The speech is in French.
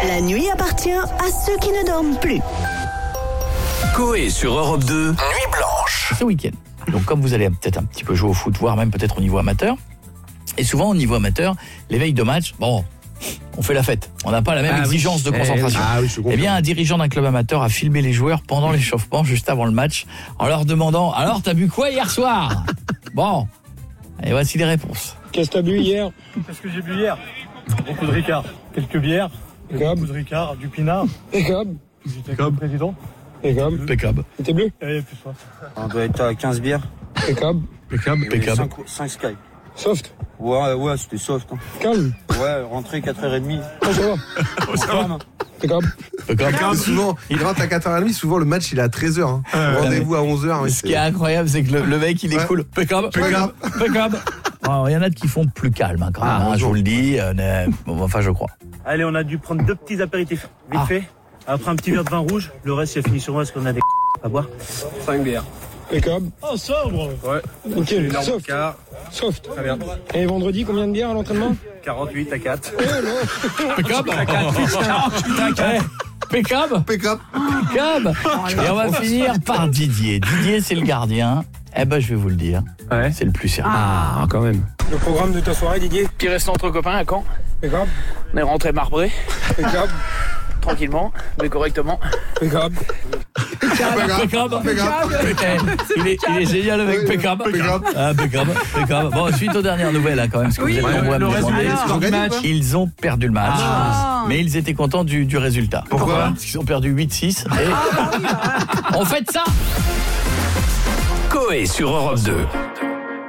La nuit appartient à ceux qui ne dorment plus. Coé sur Europe 2, Nuit Blanche. Ce week-end. Donc comme vous allez peut-être un petit peu jouer au foot, voire même peut-être au niveau amateur, et souvent au niveau amateur, les veilles de match, bon, on fait la fête. On n'a pas la même exigence de concentration. Eh bien, un dirigeant d'un club amateur a filmé les joueurs pendant l'échauffement, juste avant le match, en leur demandant « Alors, t'as bu quoi hier soir ?» Bon, et voici les réponses. Qu'est-ce que t'as bu hier? Qu'est-ce que j'ai bu hier? Beaucoup de Ricard. Quelques bières. Beaucoup de Ricard, du pinard. Impeccable. J'étais avec le président. Impeccable. Impeccable. T'es bleu? Et plus soif. On doit être à 15 bières. Impeccable. Impeccable. 5 Sky. Soft. Ouais, c'était soft. Hein. Calme. Ouais, rentrée 4h30. Oh, ça va. Impeccable. Impeccable. Souvent, il rentre à 4h30, souvent le match il est à 13h. Hein. Rendez-vous à 11h. Ce qui est incroyable, c'est que le mec, il est cool. Impeccable. Il y en a qui font plus calme, hein, quand même, je vous le dis. Enfin, je crois. Allez, on a dû prendre 2 petits apéritifs. Vite fait. Après un petit verre de vin rouge. Le reste, il a fini sur moi parce qu'on a des à boire. 5 bières. Impeccable. Oh, sobre. Ouais. Ok, soft. Soft. Très bien. Et vendredi, combien de bières à l'entraînement? 48 à 4. Oh non. Impeccable. Impeccable. Et on va finir par Didier. Didier, c'est le gardien. Eh ben, je vais vous le dire. Ouais. C'est le plus sérieux. Ah, quand même. Le programme de ta soirée, Didier? Petit resto entre copains à Caen. Impeccable. On est rentré marbré, Impeccable. tranquillement, mais correctement. Impeccable. Impeccable. Il est génial avec Impeccable. Impeccable. Bon, suite aux dernières nouvelles, hein, quand même, parce que vous êtes nombreux à me demander. Ils ont perdu le match, mais ils étaient contents du résultat. Pourquoi? Parce qu'ils ont perdu 8-6. Et on fête ça. Coé sur Europe 2.